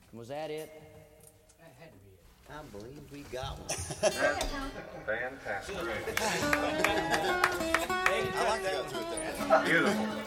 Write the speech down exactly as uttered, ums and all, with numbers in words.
Was that it? That had to be it. I believe we got one. That's fantastic. I like to go through it there. Beautiful.